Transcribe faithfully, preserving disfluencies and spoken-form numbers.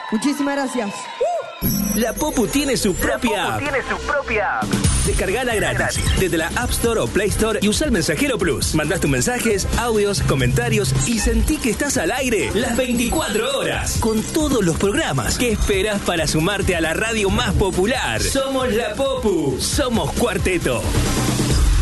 Muchísimas gracias. La Popu tiene su propia La Popu app. tiene su propia app. Descargala gratis desde la App Store o Play Store y usa el Mensajero Plus. Mandás tus mensajes, audios, comentarios y sentí que estás al aire las veinticuatro horas con todos los programas. ¿Qué esperás para sumarte a la radio más popular? Somos La Popu. Somos Cuarteto.